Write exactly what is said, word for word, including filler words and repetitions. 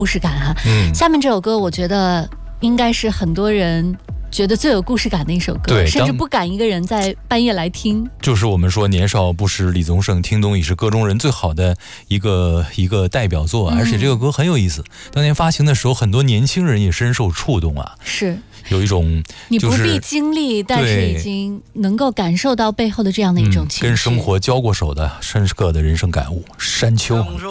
故事感哈。 嗯， 下面这首歌我觉得应该是很多人觉得最有故事感的一首歌， 对， 甚至不敢一个人在半夜来听。 就是我们说年少不识李宗盛，听懂已是歌中人最好的一个一个代表作，而且这个歌很有意思。当年发行的时候，很多年轻人也深受触动啊。 是。 有一种、 就是、你不必经历，但是已经能够感受到背后的这样的一种情绪、 嗯、跟生活交过手的深刻的人生感悟。山丘。